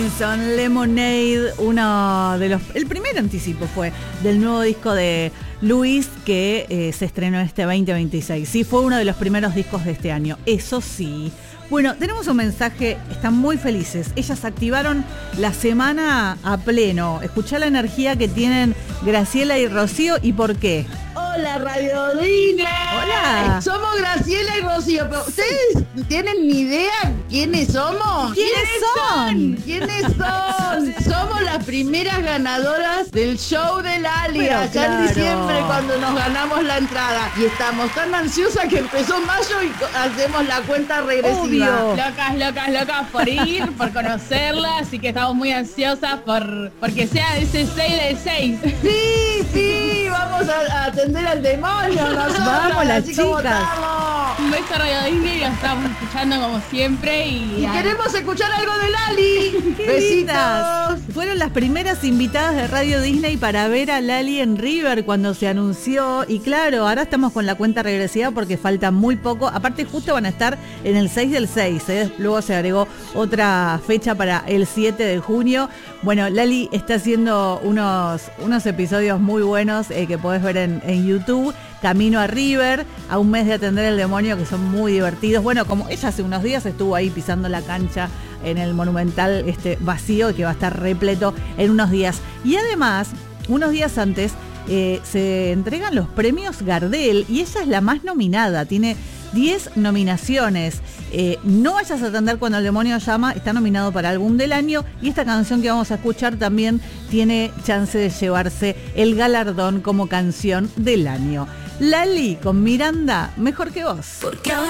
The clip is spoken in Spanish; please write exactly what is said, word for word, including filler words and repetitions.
Robinson, Lemonade, uno de los, el primer anticipo fue del nuevo disco de Luis que eh, se estrenó este veinte veintiséis. Sí, fue uno de los primeros discos de este año, eso sí. Bueno, tenemos un mensaje, están muy felices. Ellas activaron la semana a pleno. Escuchá la energía que tienen Graciela y Rocío y por qué. Hola, Radio Disney. Hola. Somos Graciela y Rocío, pero ¿ustedes tienen ni idea quiénes somos? ¿Quiénes son? ¿Quiénes son? Somos las primeras ganadoras del show de Lali, Pero allá claro. en diciembre cuando nos ganamos la entrada. Y estamos tan ansiosas que empezó mayo y co- hacemos la cuenta regresiva. Obvio. Locas, locas, locas por ir, por conocerla, así que estamos muy ansiosas por porque sea ese seis del seis. Sí, sí, vamos a, a atender al demonio nosotros. Vamos, las así como chicas. estamos. Un beso a Radio Disney, lo estamos escuchando como siempre y, Y queremos escuchar algo de Lali. ¡Qué lindas! Besitos. Fueron las primeras invitadas de Radio Disney para ver a Lali en River cuando se anunció. Y claro, ahora estamos con la cuenta regresiva porque falta muy poco. Aparte, justo van a estar en el seis del seis. ¿eh? Luego se agregó otra fecha para el siete de junio. Bueno, Lali está haciendo unos, unos episodios muy buenos eh, que podés ver en, en YouTube. Camino a River, a un mes de atender el demonio, que son muy divertidos. Bueno, como ella hace unos días estuvo ahí pisando la cancha en el Monumental este vacío, que va a estar repleto en unos días. Y además, unos días antes, eh, se entregan los premios Gardel y ella es la más nominada, tiene diez nominaciones. Eh, no vayas a atender cuando el demonio llama, está nominado para álbum del año y esta canción que vamos a escuchar también tiene chance de llevarse el galardón como canción del año. Lali con Miranda, mejor que vos. Porque